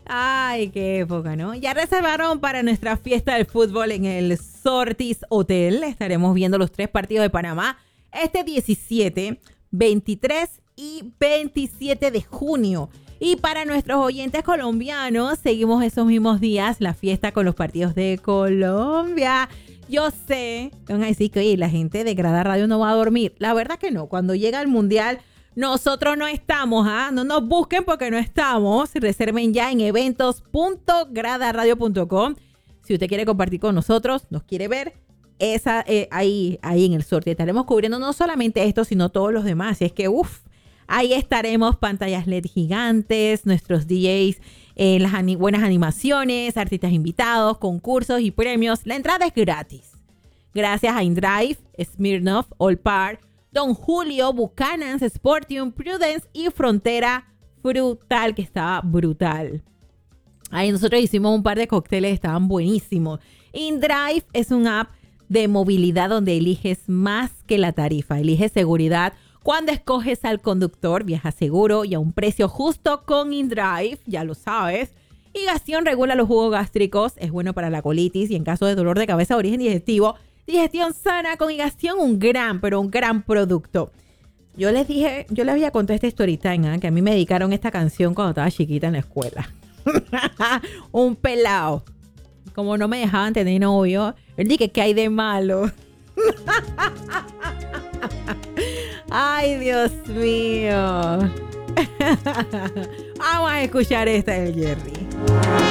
Ay, qué época, ¿no? Ya reservaron para nuestra fiesta del fútbol en el Sortis Hotel. Estaremos viendo los 3 partidos de Panamá este 17, 23 y 27 de junio. Y para nuestros oyentes colombianos, seguimos esos mismos días la fiesta con los partidos de Colombia. Yo sé, van a decir que oye, la gente de Grada Radio no va a dormir. La verdad que no. Cuando llega el Mundial, nosotros no estamos, ¿ah? No nos busquen porque no estamos. Reserven ya en eventos.gradaradio.com. Si usted quiere compartir con nosotros, nos quiere ver, ahí en el sorteo. Estaremos cubriendo no solamente esto, sino todos los demás. Y es que, ahí estaremos, pantallas LED gigantes, nuestros DJs, las buenas animaciones, artistas invitados, concursos y premios. La entrada es gratis. Gracias a InDrive, Smirnoff, All Par, Don Julio, Buchanan's, Sportium, Prudence y Frontera Frutal, que estaba brutal. Ahí nosotros hicimos un par de cócteles, estaban buenísimos. InDrive es una app de movilidad donde eliges más que la tarifa. Eliges seguridad. Cuando escoges al conductor, viaja seguro y a un precio justo con InDrive, ya lo sabes. Y Gestión regula los jugos gástricos, es bueno para la colitis y en caso de dolor de cabeza de origen digestivo. Digestión sana con Gestión, un gran producto. Yo les había contado esta story time, que a mí me dedicaron esta canción cuando estaba chiquita en la escuela. Un pelado. Como no me dejaban tener novio, él dije, ¿qué hay de malo? Ay, Dios mío. Vamos a escuchar esta del Jerry.